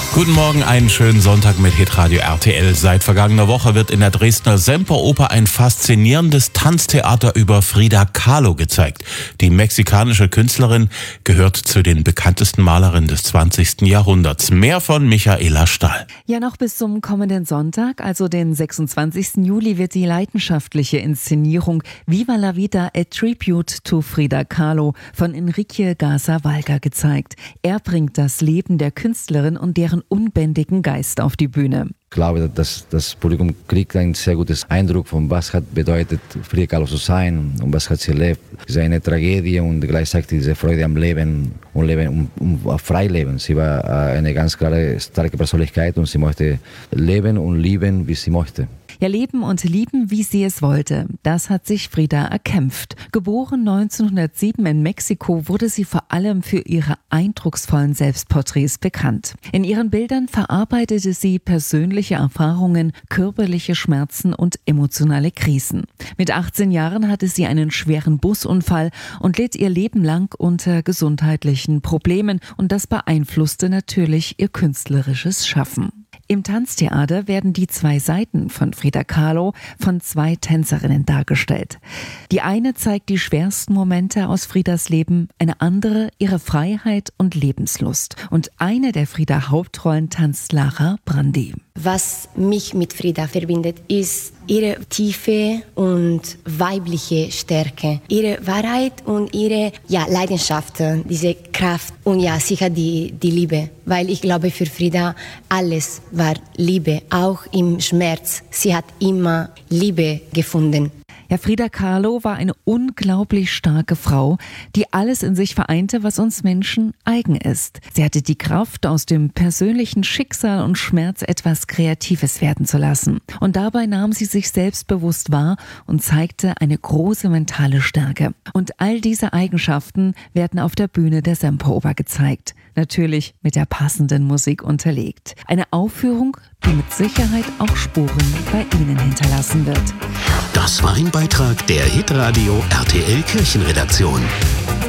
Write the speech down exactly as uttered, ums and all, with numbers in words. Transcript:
Guten Morgen, einen schönen Sonntag mit Hitradio R T L. Seit vergangener Woche wird in der Dresdner Semperoper ein faszinierendes Tanztheater über Frida Kahlo gezeigt. Die mexikanische Künstlerin gehört zu den bekanntesten Malerinnen des zwanzigsten Jahrhunderts. Mehr von Michaela Stahl. Ja, noch bis zum kommenden Sonntag, also den sechsundzwanzigsten Juli, wird die leidenschaftliche Inszenierung Viva la Vida, a Tribute to Frida Kahlo von Enrique Garza-Valga gezeigt. Er bringt das Leben der Künstlerin und deren unbändigen Geist auf die Bühne. Ich glaube, dass das Publikum kriegt einen sehr guten Eindruck von was hat bedeutet, Frida Kahlo zu sein und was hat sie erlebt. Es ist eine Tragödie und gleichzeitig diese Freude am Leben und Leben, um, um frei leben. Sie war eine ganz klare, starke Persönlichkeit und sie möchte leben und lieben, wie sie möchte. Ja, leben und lieben, wie sie es wollte. Das hat sich Frida erkämpft. Geboren neunzehnhundertsieben in Mexiko, wurde sie vor allem für ihre eindrucksvollen Selbstporträts bekannt. In ihren Bildern verarbeitete sie persönliche Erfahrungen, körperliche Schmerzen und emotionale Krisen. Mit achtzehn Jahren hatte sie einen schweren Busunfall und litt ihr Leben lang unter gesundheitlichen Problemen, und das beeinflusste natürlich ihr künstlerisches Schaffen. Im Tanztheater werden die zwei Seiten von Frida Kahlo von zwei Tänzerinnen dargestellt. Die eine zeigt die schwersten Momente aus Fridas Leben, eine andere ihre Freiheit und Lebenslust. Und eine der Frida-Hauptrollen tanzt Lara Brandi. Was mich mit Frida verbindet, ist ihre tiefe und weibliche Stärke, ihre Wahrheit und ihre ja, Leidenschaft, diese Kraft und ja sicher die, die Liebe. Weil ich glaube, für Frida alles war Liebe, auch im Schmerz. Sie hat immer Liebe gefunden. Ja, Frida Kahlo war eine unglaublich starke Frau, die alles in sich vereinte, was uns Menschen eigen ist. Sie hatte die Kraft, aus dem persönlichen Schicksal und Schmerz etwas Kreatives werden zu lassen. Und dabei nahm sie sich selbstbewusst wahr und zeigte eine große mentale Stärke. Und all diese Eigenschaften werden auf der Bühne der Semperoper gezeigt. Natürlich mit der passenden Musik unterlegt. Eine Aufführung, die mit Sicherheit auch Spuren bei Ihnen hinterlassen wird. Das war ein Beitrag der Hitradio R T L Kirchenredaktion.